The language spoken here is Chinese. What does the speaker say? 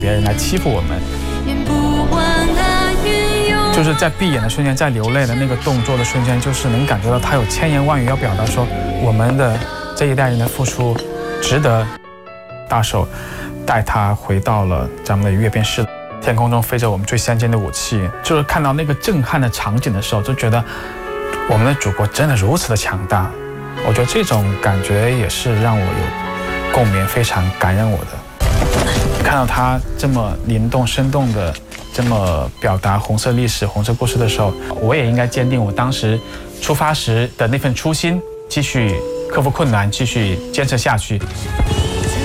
别人来欺负我们。就是在闭眼的瞬间，在流泪的那个动作的瞬间，就是能感觉到他有千言万语要表达说，我们的这一代人的付出值得。大手带他回到了咱们的阅兵式，天空中飞着我们最先进的武器。就是看到那个震撼的场景的时候，就觉得我们的祖国真的如此的强大。我觉得这种感觉也是让我有共鸣，非常感染我的。看到他这么灵动生动的这么表达红色历史红色故事的时候，我也应该坚定我当时出发时的那份初心，继续克服困难，继续坚持下去。